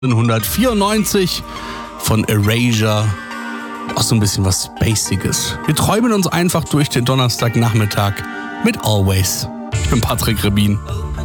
1994 von Erasure. Auch so ein bisschen was Basiges. Wir träumen uns einfach durch den Donnerstagnachmittag mit Always. Ich bin Patrick Rebin.